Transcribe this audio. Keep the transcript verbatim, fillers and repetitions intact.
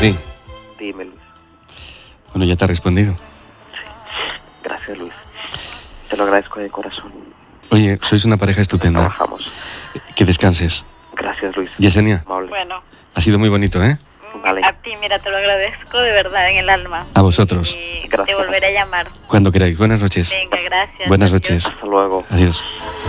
ti. Dime, Luis. Bueno, ya te ha respondido. Gracias, Luis. Te lo agradezco de corazón. Oye, sois una pareja estupenda. Trabajamos. Que descanses. Gracias, Luis. Yesenia, Amable. Bueno, ha sido muy bonito, ¿eh? Vale. a ti, mira, te lo agradezco de verdad en el alma. A vosotros. Y te Gracias. volveré a llamar. Cuando queráis. Buenas noches. Venga, gracias. Buenas Adiós. noches. Hasta luego. Adiós.